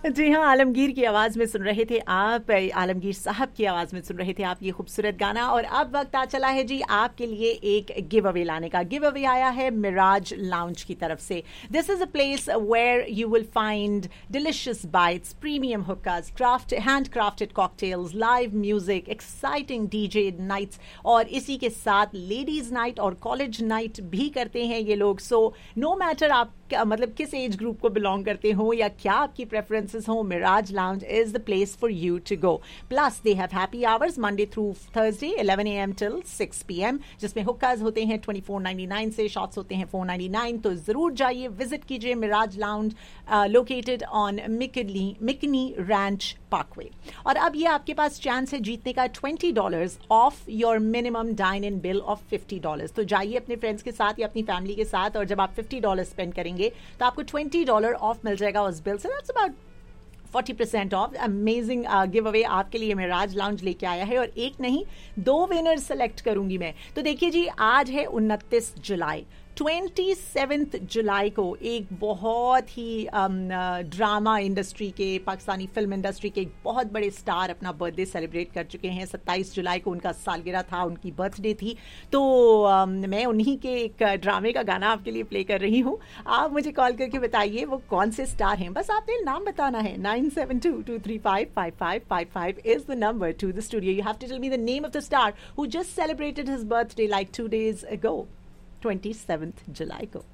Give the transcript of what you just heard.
जी हाँ, आलमगीर की आवाज़ में सुन रहे थे आप, आलमगीर साहब की आवाज़ में सुन रहे थे आप ये खूबसूरत गाना। और अब वक्त आ चला है जी आपके लिए एक गिव अवे लाने का। गिव अवे आया है मिराज लाउंज की तरफ से। This is a place where you will find delicious bytes, premium हुक्कास, hand crafted cocktails, live music, exciting DJ nights, और इसी के साथ लेडीज नाइट और कॉलेज नाइट भी करते हैं ये लोग। सो नो मैटर आप मतलब किस एज ग्रुप को बिलोंग करते हो या क्या आपकी प्रेफरेंसेस हो, Miraj lounge is the place for you to go. Plus they have happy hours Monday through Thursday 11 AM till 6 PM, जिसमें हुक्काज होते हैं 24.99 से, शॉट्स होते हैं 4.99। तो जरूर जाइए, विजिट कीजिए Miraj lounge, located on मिकनी ranch Parkway. और अब ये आपके पास चांस है जीतने का $20 of your minimum dine in bill of $50। तो जाइए अपने फ्रेंड्स के साथ या अपनी फैमिली के साथ, और जब आप $50 स्पेंड करेंगे तो आपको $20 ऑफ मिल जाएगा उस बिल से। That's about 40% of. Amazing give away आपके लिए मिराज लाउंज लेके आया है, और एक नहीं 2 विनर सेलेक्ट करूंगी मैं। तो देखिए जी, आज है 29 जुलाई। 27 जुलाई को एक बहुत ही ड्रामा इंडस्ट्री के, पाकिस्तानी फिल्म इंडस्ट्री के एक बहुत बड़े स्टार अपना बर्थडे सेलिब्रेट कर चुके हैं। 27 जुलाई को उनका सालगिरह था, उनकी बर्थडे थी। तो मैं उन्हीं के एक ड्रामे का गाना आपके लिए प्ले कर रही हूँ। आप मुझे कॉल करके बताइए वो कौन से स्टार हैं, बस आपने नाम बताना है। 9722355555 is the number two the studio. You have to tell me the name of the star who just celebrated his birthday like 2 days ago, 27th जुलाई को।